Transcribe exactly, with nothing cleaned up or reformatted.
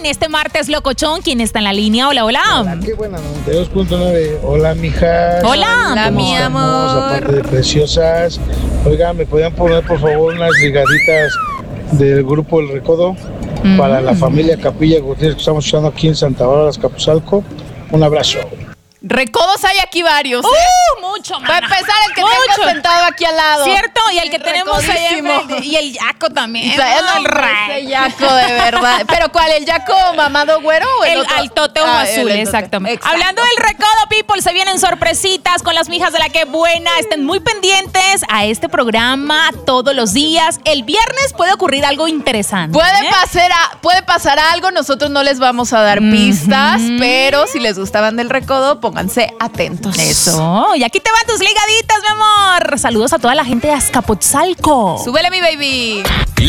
en este martes locochón. ¿Quién está en la línea? Hola, hola. Hola, qué buena, noventa y dos punto nueve. Hola, mijas. Hola. Hola, mi Estamos, amor. aparte de preciosas. Oiga, ¿me podían poner, por favor, unas ligaditas del grupo El Recodo mm. para la familia Capilla Gutiérrez que estamos usando aquí en Santa Bárbara, Capuzalco? Un abrazo. Recodos hay aquí varios, ¿eh? ¡Uh! Mucho, Va a empezar el que mucho. tengo sentado aquí al lado. ¿Cierto? Y el que tenemos allá enfrente. Y el Yaco también. O sea, no, el rey. Ese Yaco, de verdad. ¿Pero cuál? ¿El Yaco mamado güero o el, el otro? altote ojo ah, azul, el exactamente. Exacto. Hablando del Recodo, people, se vienen sorpresitas con las mijas de la que buena. Estén muy pendientes a este programa todos los días. El viernes puede ocurrir algo interesante. Puede, ¿eh? pasar, a, puede pasar algo. Nosotros no les vamos a dar mm-hmm. pistas, pero si les gustaban del Recodo, pónganse atentos. Eso. Y aquí te van tus ligaditas, mi amor. Saludos a toda la gente de Azcapotzalco. Súbele, mi baby.